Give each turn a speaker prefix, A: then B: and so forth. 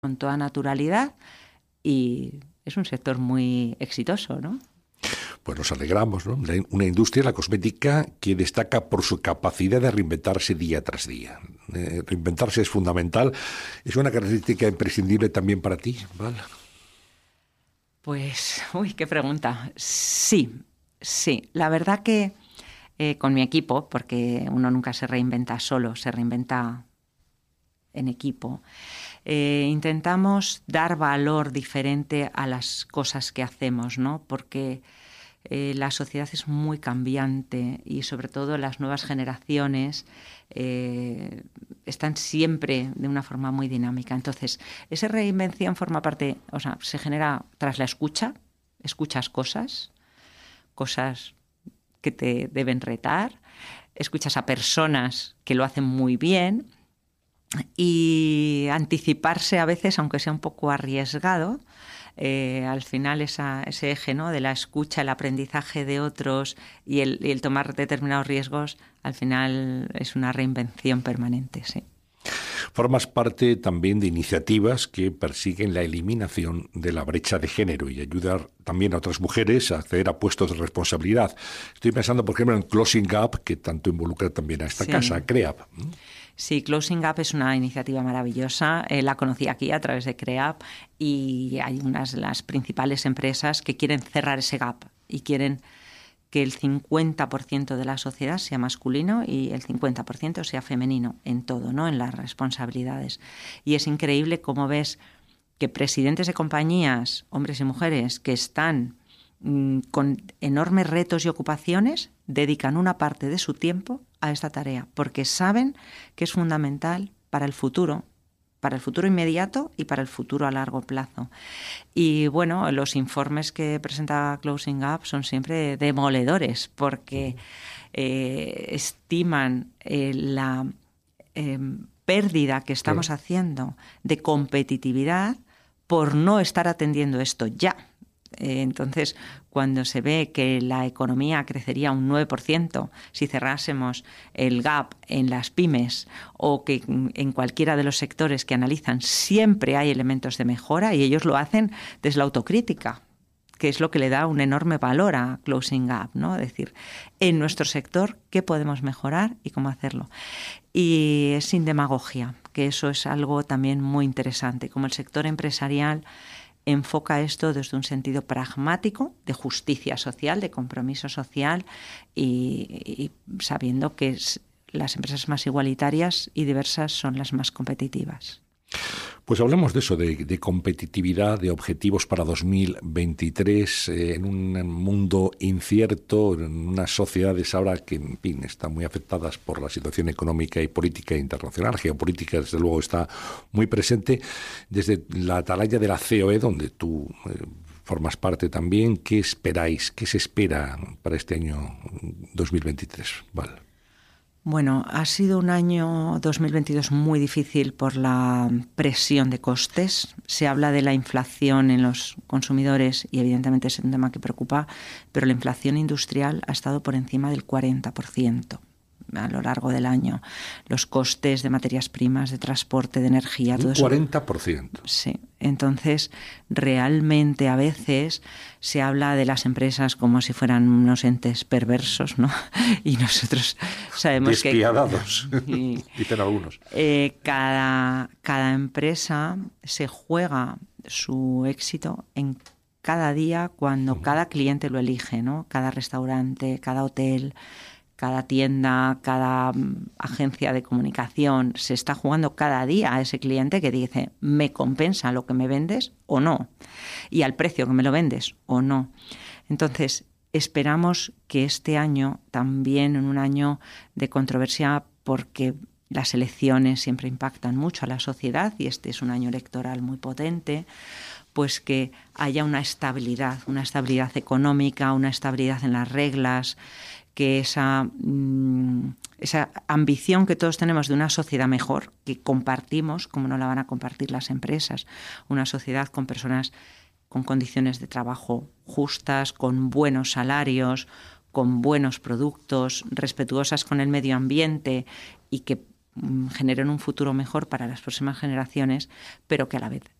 A: con toda naturalidad y es un sector muy exitoso, ¿no?
B: Pues nos alegramos, ¿no? Una industria, la cosmética, que destaca por su capacidad de reinventarse día tras día. Reinventarse es fundamental. Es una característica imprescindible también para ti, ¿vale?
A: Pues, uy, qué pregunta. Sí. La verdad que con mi equipo, porque uno nunca se reinventa solo, se reinventa en equipo, intentamos dar valor diferente a las cosas que hacemos, ¿no? Porque la sociedad es muy cambiante y sobre todo las nuevas generaciones están siempre de una forma muy dinámica. Entonces, esa reinvención forma parte, o sea, se genera tras la escucha, escuchas cosas que te deben retar, escuchas a personas que lo hacen muy bien y anticiparse a veces, aunque sea un poco arriesgado, al final ese eje, ¿no?, de la escucha, el aprendizaje de otros y el tomar determinados riesgos, al final es una reinvención permanente, sí.
B: Formas parte también de iniciativas que persiguen la eliminación de la brecha de género y ayudar también a otras mujeres a acceder a puestos de responsabilidad. Estoy pensando, por ejemplo, en Closing Gap, que tanto involucra también a esta casa, a CREAP.
A: Sí, Closing Gap es una iniciativa maravillosa. La conocí aquí a través de CREAP y hay unas de las principales empresas que quieren cerrar ese gap y quieren que el 50% de la sociedad sea masculino y el 50% sea femenino en todo, ¿no?, en las responsabilidades. Y es increíble cómo ves que presidentes de compañías, hombres y mujeres, que están con enormes retos y ocupaciones, dedican una parte de su tiempo a esta tarea, porque saben que es fundamental para el futuro inmediato y para el futuro a largo plazo. Y bueno, los informes que presenta Closing Gap son siempre demoledores, porque estiman la pérdida que estamos haciendo de competitividad por no estar atendiendo esto ya. Entonces, cuando se ve que la economía crecería un 9% si cerrásemos el gap en las pymes o que en cualquiera de los sectores que analizan siempre hay elementos de mejora y ellos lo hacen desde la autocrítica, que es lo que le da un enorme valor a Closing Gap, ¿no? Es decir, en nuestro sector, ¿qué podemos mejorar y cómo hacerlo? Y sin demagogia, que eso es algo también muy interesante, como el sector empresarial enfoca esto desde un sentido pragmático, de justicia social, de compromiso social y sabiendo que las empresas más igualitarias y diversas son las más competitivas.
B: Pues hablemos de eso, de competitividad, de objetivos para 2023, en un mundo incierto, en unas sociedades ahora que, en fin, están muy afectadas por la situación económica y política internacional. Geopolítica, desde luego, está muy presente. Desde la atalaya de la COE, donde tú formas parte también, ¿qué esperáis? ¿Qué se espera para este año 2023? Vale.
A: Bueno, ha sido un año 2022 muy difícil por la presión de costes. Se habla de la inflación en los consumidores y evidentemente es un tema que preocupa, pero la inflación industrial ha estado por encima del 40% a lo largo del año. Los costes de materias primas, de transporte, de energía, todo eso.
B: 40%.
A: Sí. Entonces, realmente a veces se habla de las empresas como si fueran unos entes perversos, ¿no? Y nosotros sabemos
B: despiadados, dicen algunos.
A: Cada empresa se juega su éxito en cada día cuando cada cliente lo elige, ¿no? Cada restaurante, cada hotel, cada tienda, cada agencia de comunicación se está jugando cada día a ese cliente que dice, ¿me compensa lo que me vendes o no? Y al precio que me lo vendes o no. Entonces, esperamos que este año, también en un año de controversia, porque las elecciones siempre impactan mucho a la sociedad y este es un año electoral muy potente, pues que haya una estabilidad económica, una estabilidad en las reglas, que esa ambición que todos tenemos de una sociedad mejor, que compartimos, como no la van a compartir las empresas, una sociedad con personas con condiciones de trabajo justas, con buenos salarios, con buenos productos, respetuosas con el medio ambiente y que generen un futuro mejor para las próximas generaciones, pero que a la vez